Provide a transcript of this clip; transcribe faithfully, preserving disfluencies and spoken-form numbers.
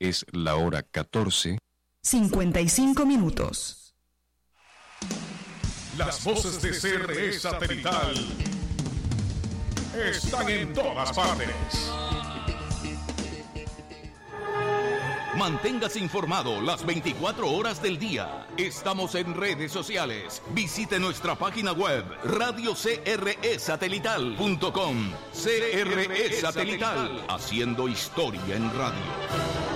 Es la hora catorce. cincuenta y cinco minutos. Las voces de C R E Satelital están en todas partes. Manténgase informado las veinticuatro horas del día. Estamos en redes sociales. Visite nuestra página web radio c r e satelital punto com. C R E Satelital, haciendo historia en radio.